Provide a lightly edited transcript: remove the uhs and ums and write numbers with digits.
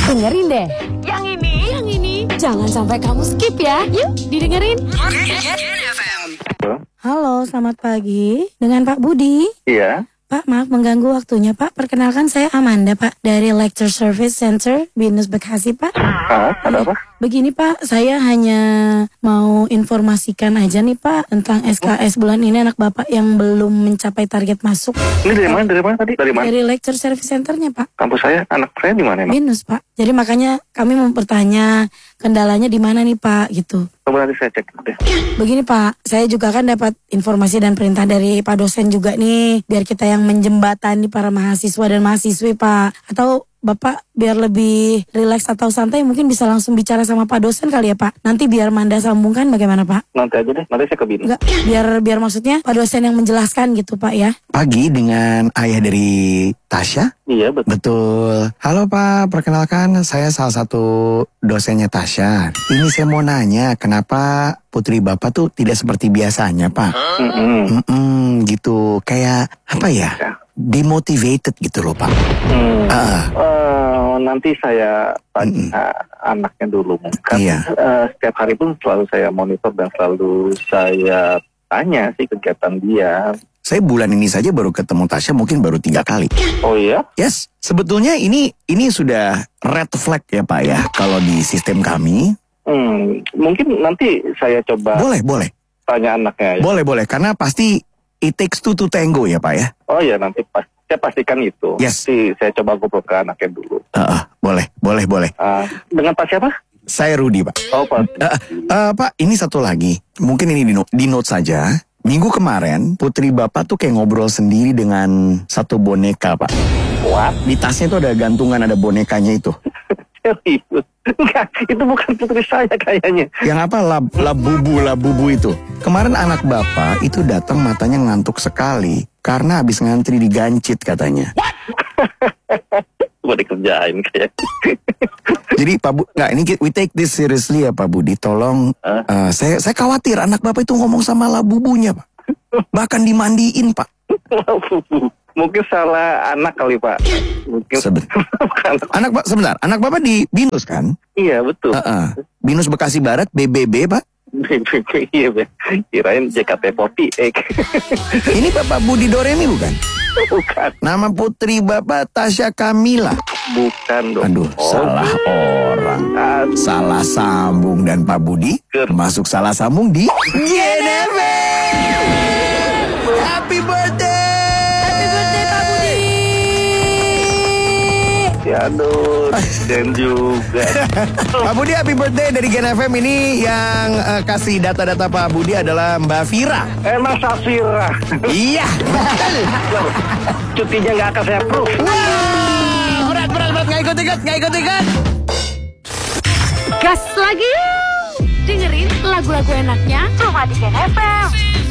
Dengerin deh. Yang ini. Jangan sampai kamu skip ya. Yuk, didengerin. Halo, selamat pagi. Dengan Pak Budi. Iya. Pak, maaf mengganggu waktunya, Pak. Perkenalkan saya Amanda, Pak. Dari Lecture Service Center, Binus Bekasi, Pak. Ada apa? Begini, Pak. Saya hanya mau informasikan aja nih, Pak. Tentang SKS bulan ini anak Bapak yang belum mencapai target masuk. Ini dari mana tadi? Dari mana? Dari Lecture Service Centernya, Pak. Kampus saya, anak saya di mana emang? Binus, Pak. Jadi makanya kami mau bertanya kendalanya di mana nih, Pak, gitu. Coba nanti saya cek deh. Begini Pak, saya juga kan dapat informasi dan perintah dari Pak dosen juga nih, biar kita yang menjembatani para mahasiswa dan mahasiswi Pak. Atau Bapak biar lebih rileks atau santai mungkin bisa langsung bicara sama Pak dosen kali ya Pak. Nanti biar Manda sambungkan bagaimana Pak? Nanti aja deh, nanti saya ke Binus. Enggak, biar maksudnya Pak dosen yang menjelaskan gitu Pak ya. Pagi dengan ayah dari Tasya? Iya betul. Betul. Halo Pak, perkenalkan saya salah satu dosennya Tasya. Ini saya mau nanya, kenapa putri Bapak tuh tidak seperti biasanya Pak? Gitu, kayak apa ya? Demotivated gitu loh Pak. Nanti saya tanya anaknya dulu. Kan Iya. Setiap hari pun selalu saya monitor dan selalu saya tanya sih kegiatan dia. Saya bulan ini saja baru ketemu Tasya mungkin baru 3 kali. Oh iya? Yes, sebetulnya ini sudah red flag ya Pak ya, kalau di sistem kami. Mungkin nanti saya coba Boleh. tanya anaknya ya. Boleh, karena pasti it takes two to tango ya Pak ya. Oh iya, nanti saya pastikan itu. Yes. Nanti saya coba ngobrol ke anaknya dulu. Boleh. Dengan Pak siapa? Saya Rudi Pak. Oh Pak. Pak, ini satu lagi. Mungkin ini di note saja. Minggu kemarin, putri Bapak tuh kayak ngobrol sendiri dengan satu boneka, Pak. What? Di tasnya tuh ada gantungan, ada bonekanya itu. Serius? Enggak, itu bukan putri saya kayaknya. Yang apa? Labubu itu. Kemarin anak Bapak itu datang matanya ngantuk sekali. Karena habis ngantri di Gancit katanya. Mau dikerjain kayak. Jadi Pak Bu, nggak, ini we take this seriously ya Pak Budi. Tolong, saya khawatir anak Bapak itu ngomong sama labubunya Pak. Bahkan dimandiin Pak. Mungkin salah anak kali Pak. Mungkin anak Pak, sebentar. Anak Bapak di Binus kan? Iya betul. Binus Bekasi Barat, BBB Pak. Iya, kirain JKT48. Ini Bapak Budi Doremi bukan? Bukan. Nama putri Bapak Tasya Kamila. Bukan dong. Aduh, salah orang. Salah sambung dan Pak Budi masuk salah sambung di GNFM. Happy birthday! Happy birthday Pak Budi. Ya aduh, dan juga. Pak Budi, happy birthday dari GNFM. Ini yang kasih data-data Pak Budi adalah Mbak Vira. Mas Safira. Iya. Cutinya nggak akan saya approve. Wah, berat. Nggak ikut ikat. Gas lagi. Dengerin lagu-lagu enaknya cuma di Gen FM.